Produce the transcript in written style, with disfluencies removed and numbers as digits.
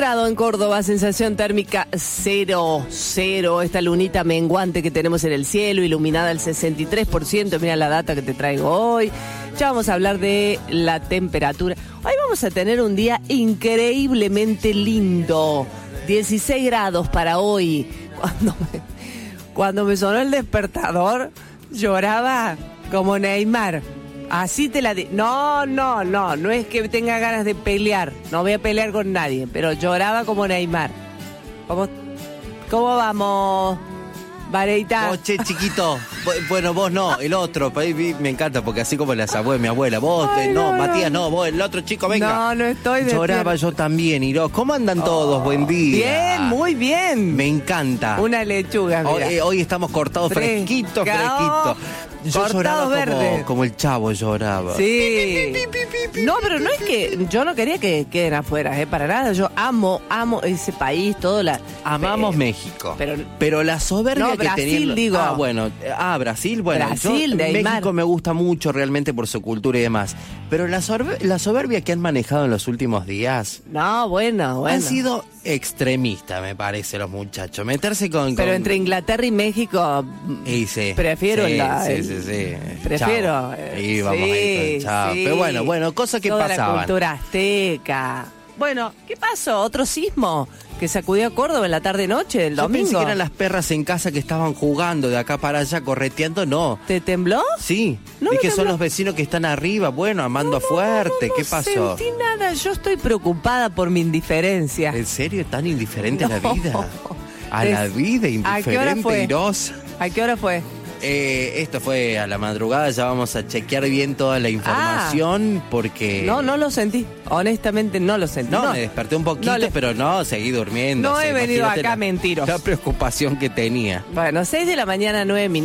grados en Córdoba, sensación térmica 0. Esta lunita menguante que tenemos en el cielo, iluminada al 63%. Mira la data que te traigo hoy. Ya vamos a hablar de la temperatura. Hoy vamos a tener un día increíblemente lindo. 16 grados para hoy. Cuando me sonó el despertador, lloraba como Neymar. Así te la digo. No es que tenga ganas de pelear. No voy a pelear con nadie, pero lloraba como Neymar. ¿Cómo vamos, Vareita? Vos, che, chiquito. Bueno, vos no, el otro. Me encanta porque así como las abuelas, mi abuela. Vos, no, Matías, no, vos, el otro chico, venga. No estoy de Lloraba yo también, Iro. ¿Cómo andan todos? Buen día. Bien, muy bien. Me encanta. Una lechuga, mira. Hoy estamos cortados fresquito. Yo cortado lloraba verde. como el Chavo lloraba. Sí. No, pero no es que yo no quería que queden afuera, para nada. Yo amo ese país, todo Amamos México. Pero la soberbia que Brasil, tenía. digo. Brasil, bueno. Brasil, México me gusta mucho realmente por su cultura y demás. Pero la soberbia que han manejado en los últimos días. No, bueno. Han sido extremistas, me parece, los muchachos. Meterse Pero entre Inglaterra y México, sí. prefiero Sí. Prefiero. Sí, vamos ahí, chao. Sí. Pero bueno, cosas que toda pasaban. La cultura azteca. Bueno, ¿qué pasó? Otro sismo que sacudió a Córdoba en la tarde-noche del domingo. Yo pensé que eran las perras en casa que estaban jugando de acá para allá, correteando, no. ¿Te tembló? Sí. No Dije, me son los vecinos que están arriba, bueno, amando fuerte. ¿Qué pasó? No sentí nada, yo estoy preocupada por mi indiferencia. ¿En serio? ¿Tan indiferente a la vida? A la vida, indiferente, irosa. ¿A qué hora fue? Esto fue a la madrugada, ya vamos a chequear bien toda la información porque... No lo sentí, honestamente no lo sentí. No, me desperté un poquito, pero seguí durmiendo. No he venido acá a mentir. La preocupación que tenía. Bueno, 6 de la mañana, 9 minutos.